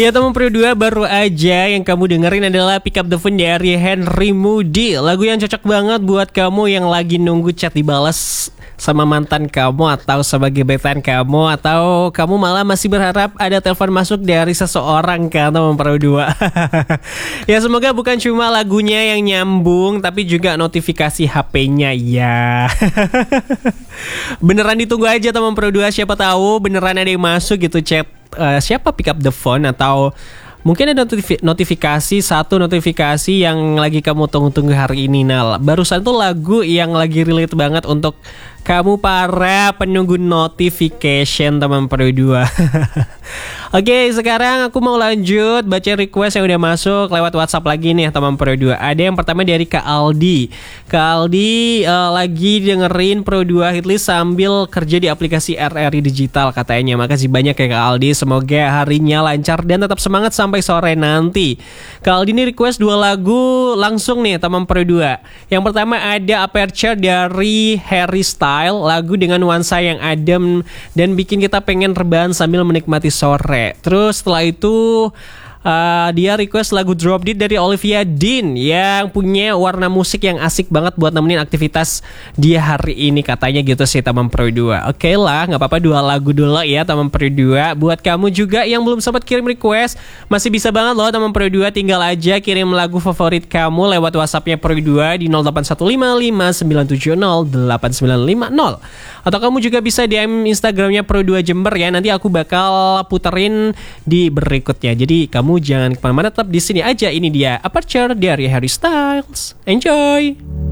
Ya teman Pro 2, baru aja yang kamu dengerin adalah Pick Up The Phone dari Henry Moody. Lagu yang cocok banget buat kamu yang lagi nunggu chat dibalas sama mantan kamu atau sama gebetan kamu, atau kamu malah masih berharap ada telepon masuk dari seseorang kan teman Pro 2. Ya semoga bukan cuma lagunya yang nyambung, tapi juga notifikasi HP-nya ya. Beneran ditunggu aja teman Pro 2, siapa tahu beneran ada yang masuk gitu chat. Siapa Pick Up The Phone, atau mungkin ada notifikasi, satu notifikasi yang lagi kamu tunggu-tunggu hari ini. Nah, barusan tuh lagu yang lagi relate banget untuk kamu para penunggu notification teman Pro 2. Oke, sekarang aku mau lanjut baca request yang udah masuk lewat WhatsApp lagi nih teman Pro 2. Ada yang pertama dari Kak Aldi. Kak Aldi lagi dengerin Pro 2 Hitlist sambil kerja di aplikasi RRI Digital katanya. Makasih banyak ya Kak Aldi. Semoga harinya lancar dan tetap semangat sampai sore nanti. Kak Aldi ini request 2 lagu langsung nih teman Pro 2. Yang pertama ada Aperture dari Harry Styles, lagu dengan nuansa yang adem dan bikin kita pengen rebahan sambil menikmati sore. Terus setelah itu dia request lagu Drop Dead dari Olivia Dean yang punya warna musik yang asik banget buat nemenin aktivitas dia hari ini katanya gitu sih teman Pro 2. Oke lah, gak apa-apa 2 lagu dulu ya teman Pro 2. Buat kamu juga yang belum sempat kirim request, masih bisa banget loh teman Pro 2, tinggal aja kirim lagu favorit kamu lewat WhatsAppnya Pro 2 di 081559708950. Atau kamu juga bisa DM Instagramnya Pro 2 Jember ya, nanti aku bakal puterin di berikutnya. Jadi kamu jangan kemana-mana, tetap di sini aja. Ini dia Aperture dari Harry Styles. Enjoy.